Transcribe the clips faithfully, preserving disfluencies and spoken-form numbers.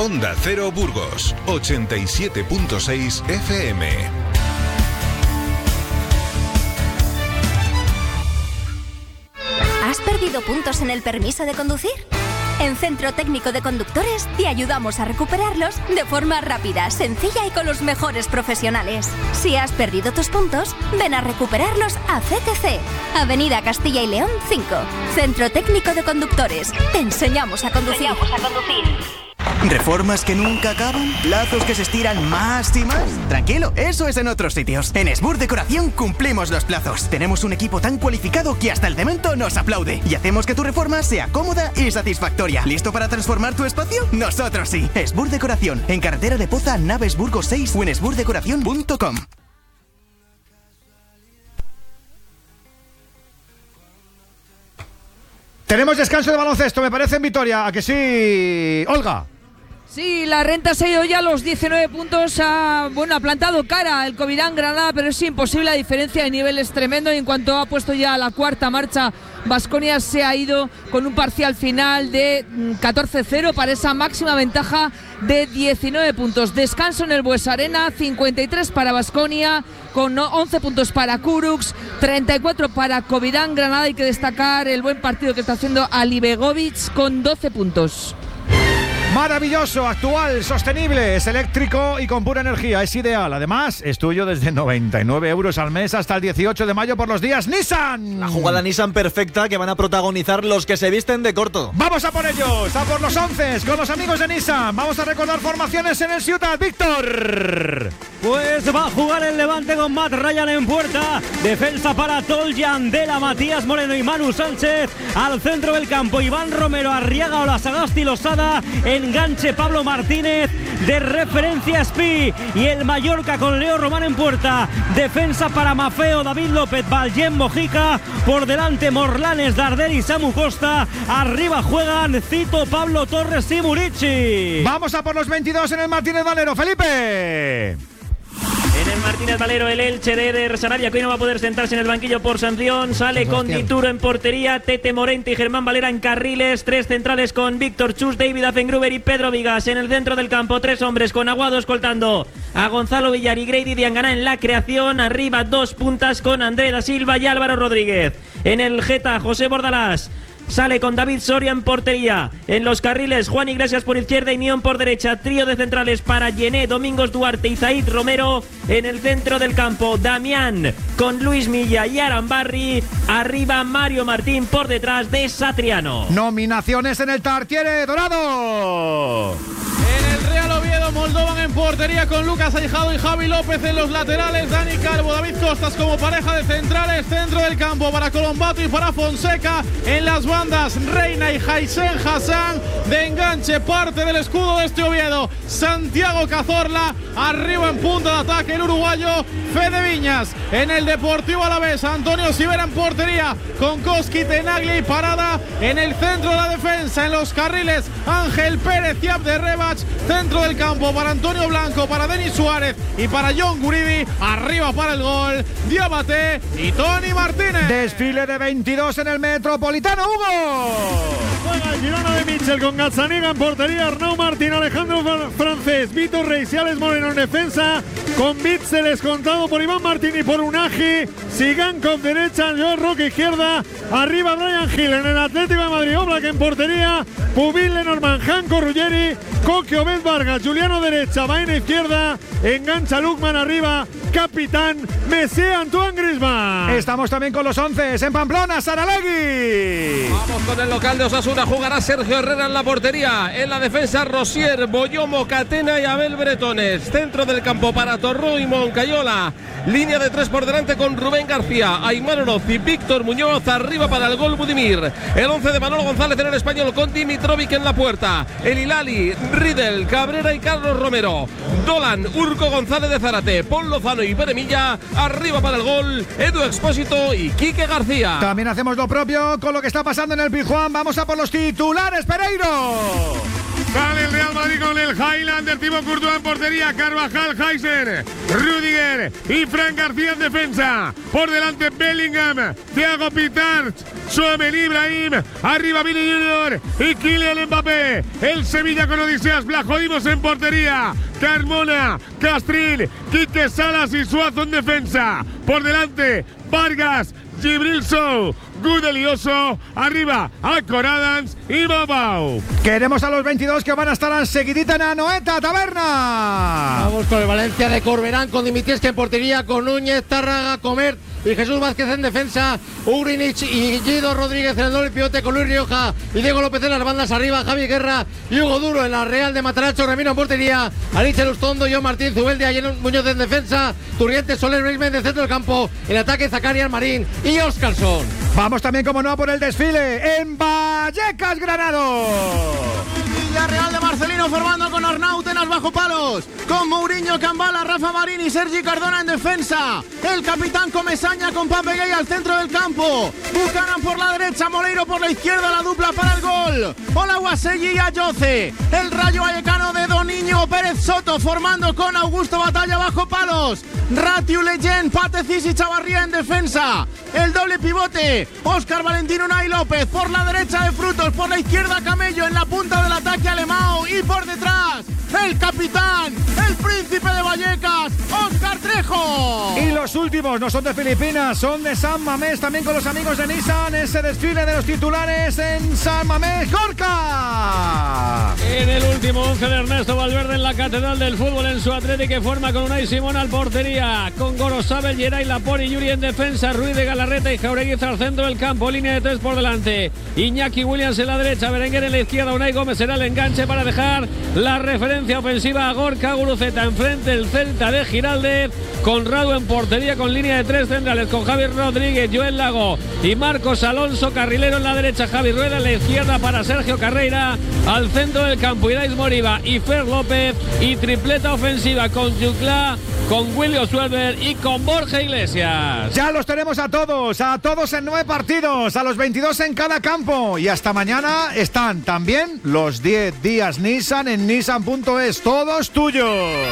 Onda Cero Burgos, ochenta y siete punto seis F M. ¿Has perdido puntos en el permiso de conducir? En Centro Técnico de Conductores te ayudamos a recuperarlos de forma rápida, sencilla y con los mejores profesionales. Si has perdido tus puntos, ven a recuperarlos a C T C, Avenida Castilla y León cinco. Centro Técnico de Conductores. Te enseñamos a conducir. Te enseñamos a conducir. ¿Reformas que nunca acaban? ¿Plazos que se estiran más y más? Tranquilo, eso es en otros sitios. En Esbur Decoración cumplimos los plazos. Tenemos un equipo tan cualificado que hasta el cemento nos aplaude. Y hacemos que tu reforma sea cómoda y satisfactoria. ¿Listo para transformar tu espacio? Nosotros sí. Esbur Decoración, en carretera de Poza, Naves Burgos seis o en esbur decoración punto com. Tenemos descanso de baloncesto, me parece, en Vitoria. ¿A que sí, Olga? Sí, la Renta se ha ido ya a los diecinueve puntos, ha, bueno, ha plantado cara el Covirán Granada, pero es imposible, la diferencia de nivel es tremendo y en cuanto ha puesto ya la cuarta marcha, Baskonia se ha ido con un parcial final de catorce cero para esa máxima ventaja de diecinueve puntos. Descanso en el Buesa Arena, cincuenta y tres para Baskonia, con once puntos para Kuruks, treinta y cuatro para Covirán Granada. Hay que destacar el buen partido que está haciendo Ali Begovic con doce puntos. Maravilloso, actual, sostenible, es eléctrico y con pura energía, es ideal. Además, es tuyo desde noventa y nueve euros al mes hasta el dieciocho de mayo por los días Nissan. La jugada Nissan perfecta que van a protagonizar los que se visten de corto. ¡Vamos a por ellos! ¡A por los once con los amigos de Nissan! Vamos a recordar formaciones en el Ciutat, Víctor. Pues va a jugar el Levante con Matt Ryan en puerta. Defensa para Toljan, Dela, Matías Moreno y Manu Sánchez. Al centro del campo, Iván Romero, Arriaga, Olasagasti, Losada. Enganche Pablo Martínez, de referencia Spi. Y el Mallorca con Leo Román en puerta. Defensa para Mafeo, David López, Valjen, Mojica. Por delante Morlanes, Darder y Samu Costa. Arriba juegan Cito, Pablo Torres y Murici. Vamos a por los veintidós en el Martínez Valero, Felipe. En el Martínez Valero, el Elche de Eder Sarabia, que hoy no va a poder sentarse en el banquillo por sanción. Sale con Dituro en portería, Tete Morente y Germán Valera en carriles. Tres centrales con Víctor Chus, David Affengruber y Pedro Vigas. En el centro del campo, tres hombres con Aguado escoltando a Gonzalo Villar y Grady Diangana en la creación. Arriba, dos puntas con André da Silva y Álvaro Rodríguez. En el Geta, José Bordalás. Sale con David Soria en portería. En los carriles, Juan Iglesias por izquierda y Nión por derecha. Trío de centrales para Yené, Domingos Duarte y Zaid Romero. En el centro del campo, Damián con Luis Milla y Arambarri. Arriba, Mario Martín por detrás de Satriano. Nominaciones en el Tartiere Dorado. En el Real Oviedo, Moldovan en portería con Lucas Aijado y Javi López en los laterales. Dani Calvo, David Costas como pareja de centrales. Centro del campo para Colombato y para Fonseca. En las bandas, Reina y Jaisen Hassan. De enganche, parte del escudo de este Oviedo, Santiago Cazorla. Arriba en punta de ataque el uruguayo Fede Viñas. En el Deportivo Alavés, Antonio Sivera en portería con Koski, Tenaglia y Parada. En el centro de la defensa, en los carriles, Ángel Pérez y Abde Rebach. Centro del campo para Antonio Blanco, para Denis Suárez y para John Guridi. Arriba para el gol, Diabate y Tony Martínez. Desfile de veintidós en el Metropolitano, Hugo. Juega el Girona de Mitchell con Gazzaniga en portería, Arnau Martín, Alejandro Francés, Víctor Reis y Alex Moreno en defensa, con Bitzel descontado por Iván Martín y por Unagi. Sigankov derecha, Joel Roque izquierda. Arriba Brian Hill en el Atlético de Madrid, Oblak en portería, Pubil, Lenormand, Janko Ruggeri, Coque, Obed Vargas, Juliano derecha, Baena izquierda, engancha Lukman arriba, capitán Messi, Antoine Griezmann. Estamos también con los once en Pamplona, Saralegui. Vamos con el local de Osasuna, jugará Sergio Herrera en la portería. En la defensa, Rosier, Boyomo, Catena y Abel Bretones. Centro del campo para Torró y Moncayola. Línea de tres por delante con Rubén García, Aymar Oroz y Víctor Muñoz. Arriba para el gol Budimir. El once de Manolo González en el español con Dimitrovic en la puerta. El Hilali, Riddle, Cabrera y Carlos Romero. Dolan, Urco González de Zárate, Paul Lozano y Peremilla. Arriba para el gol, Edu Expósito y Quique García. También hacemos lo propio con lo que está pasando en el Pizjuán. Vamos a por los titulares, Pereiro. Sale el Real Madrid con el Highland delante, Thibaut Courtois en portería, Carvajal, Heiser, Rüdiger y Fran García en defensa. Por delante Bellingham, Thiago Pitart, Tchouaméni, Ibrahim, arriba Vini Junior y Kylian Mbappé. El Sevilla con Odiseas Blajodimos en portería, Carmona, Castrín, Quique Salas y Suazo en defensa. Por delante Vargas, Gibril Sow, Gudelioso, arriba Alcor Adams y Babau. Queremos a los veintidós que van a estar enseguidita en Anoeta Taberna. Vamos con el Valencia de Corberán, con Dimitrescu en portería, con Núñez, Tárraga, Comer y Jesús Vázquez en defensa, Ugrinich y Guido Rodríguez en el doble pivote, con Luis Rioja y Diego López en las bandas, arriba Javi Guerra y Hugo Duro en la Real de Mataracho, Remiro en portería, Ariche Lustondo, John Martín, Zubeldia y Muñoz en defensa, Turrientes, Soler, Brisbane en centro del campo, en ataque Zacarias, Marín y Óscarson. Vamos también, como no, por el desfile en Vallecas, Granado. Villarreal de Marcelino formando con Arnautenas bajo palos, con Mourinho, Cambala, Rafa Marín y Sergi Cardona en defensa. El capitán Comesaña con Pape Gay al centro del campo. Buchanan por la derecha, Moleiro por la izquierda, la dupla para el gol. Olaguasegui y Ayoce. El Rayo Vallecano de Doniño Pérez Soto formando con Augusto Batalla bajo palos. Ratiu, Leyen, Patecis y Chavarría en defensa. El doble pivote, Óscar Valentino, Unai López por la derecha de Frutos, por la izquierda Camello, en la punta del ataque Alemão y por detrás el capitán, el príncipe de Vallecas, Óscar Trejo. Y los últimos no son de Filipinas, son de San Mamés, también con los amigos de Nissan, ese desfile de los titulares en San Mamés. ¡Gorka! En el último once de Ernesto Valverde en la Catedral del Fútbol en su Atleti, que forma con Unai Simón al portería, con Gorosabel, Geray, Laport y Yuri en defensa, Ruiz de Galarreta y Jaureguiz al centro del campo, línea de tres por delante, Iñaki Williams en la derecha, Berenguer en la izquierda, Unai Gómez será el enganche para dejar la referencia ofensiva a Gorka Guruceta. Enfrente el Celta de Giraldez, Conrado en portería con línea de tres centrales, con Javier Rodríguez, Joel Lago y Marcos Alonso, carrilero en la derecha, Javi Rueda en la izquierda para Sergio Carreira, al centro del campo Irais Moriba y Fer López, y tripleta ofensiva con Juclá, con William Suelver y con Borja Iglesias. Ya los tenemos a todos, a todos en nueve partidos, a los veintidós en cada campo, y hasta mañana están también los diez días Nissan en Nissan punto es, todos tuyos.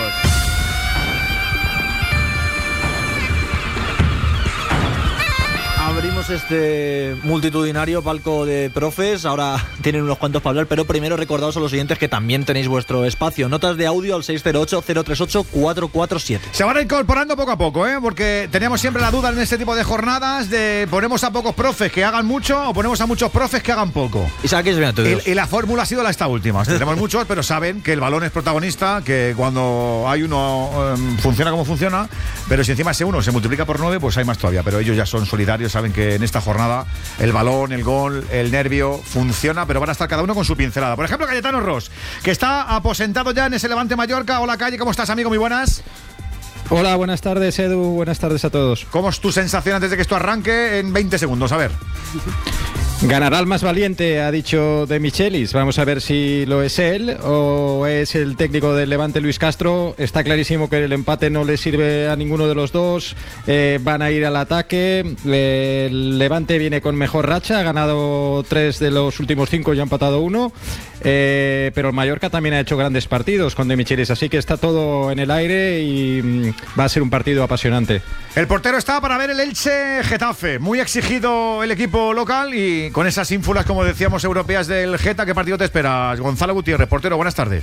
Abrimos este multitudinario palco de profes. Ahora tienen unos cuantos para hablar, pero primero recordaos a los oyentes que también tenéis vuestro espacio. Notas de audio al seis cero ocho, cero tres ocho, cuatro cuatro siete. Se van incorporando poco a poco, ¿eh? Porque teníamos siempre la duda en este tipo de jornadas de ponemos a pocos profes que hagan mucho o ponemos a muchos profes que hagan poco. Y saquéis bien a todos. Y, y la fórmula ha sido la esta última. Tenemos muchos, pero saben que el balón es protagonista, que cuando hay uno um, funciona como funciona, pero si encima ese uno se multiplica por nueve, pues hay más todavía. Pero ellos ya son solidarios, saben que en esta jornada el balón, el gol, el nervio funciona, pero van a estar cada uno con su pincelada. Por ejemplo, Cayetano Ross, que está aposentado ya en ese Levante Mallorca. Hola, Calle, ¿cómo estás, amigo? Muy buenas. Hola, buenas tardes, Edu, buenas tardes a todos. ¿Cómo es tu sensación antes de que esto arranque en veinte segundos? A ver. Ganará el más valiente, ha dicho De Michelis. Vamos a ver si lo es él o es el técnico del Levante, Luis Castro. Está clarísimo que el empate no le sirve a ninguno de los dos. Eh, van a ir al ataque. El Levante viene con mejor racha, ha ganado tres de los últimos cinco y ha empatado uno. Eh, pero el Mallorca también ha hecho grandes partidos con De Michelis, así que está todo en el aire y mm, va a ser un partido apasionante. El portero está para ver el Elche Getafe. Muy exigido el equipo local y con esas ínfulas, como decíamos, europeas del Geta. ¿Qué partido te esperas? Gonzalo Gutiérrez, portero, buenas tardes.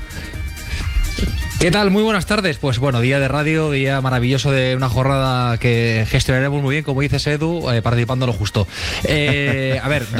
¿Qué tal? Muy buenas tardes. Pues bueno, día de radio, día maravilloso de una jornada que gestionaremos muy bien, como dices, Edu, eh, participando lo justo. Eh, a ver,